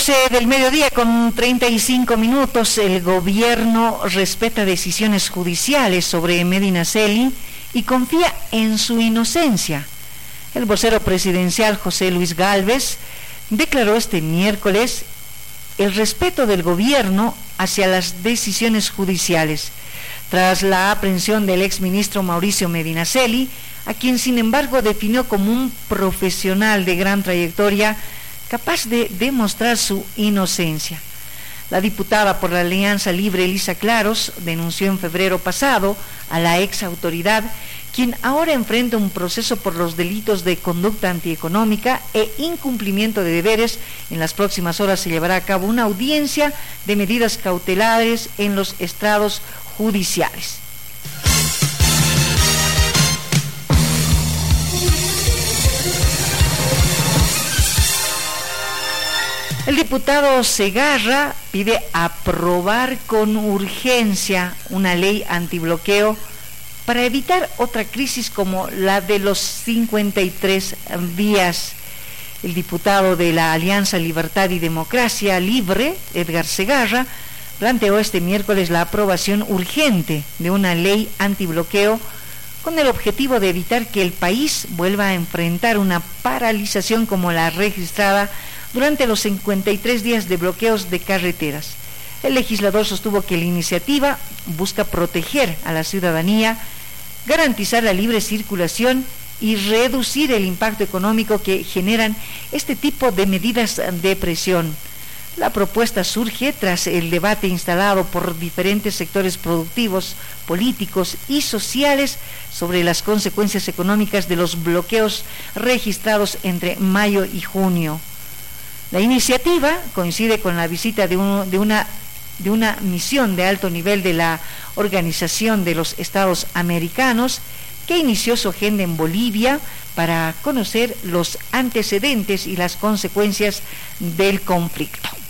Del mediodía con 35 minutos, el gobierno respeta decisiones judiciales sobre Medinaceli y confía en su inocencia. El vocero presidencial José Luis Gálvez declaró este miércoles el respeto del gobierno hacia las decisiones judiciales, tras la aprehensión del exministro Mauricio Medinaceli, a quien sin embargo definió como un profesional de gran trayectoria capaz de demostrar su inocencia. La diputada por la Alianza Libre, Elisa Claros, denunció en febrero pasado a la ex autoridad, quien ahora enfrenta un proceso por los delitos de conducta antieconómica e incumplimiento de deberes. En las próximas horas se llevará a cabo una audiencia de medidas cautelares en los estrados judiciales. El diputado Segarra pide aprobar con urgencia una ley antibloqueo para evitar otra crisis como la de los 53 días. El diputado de la Alianza Libertad y Democracia Libre, Edgar Segarra, planteó este miércoles la aprobación urgente de una ley antibloqueo con el objetivo de evitar que el país vuelva a enfrentar una paralización como la registrada durante los 53 días de bloqueos de carreteras. El legislador sostuvo que la iniciativa busca proteger a la ciudadanía, garantizar la libre circulación y reducir el impacto económico que generan este tipo de medidas de presión. La propuesta surge tras el debate instalado por diferentes sectores productivos, políticos y sociales sobre las consecuencias económicas de los bloqueos registrados entre mayo y junio. La iniciativa coincide con la visita de una misión de alto nivel de la Organización de los Estados Americanos, que inició su agenda en Bolivia para conocer los antecedentes y las consecuencias del conflicto.